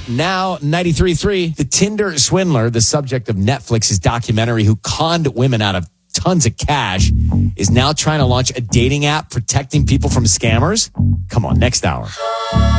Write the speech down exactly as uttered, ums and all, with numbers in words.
Now, ninety-three point three, the Tinder swindler, the subject of Netflix's documentary who conned women out of tons of cash, is now trying to launch a dating app protecting people from scammers. Come on, next hour.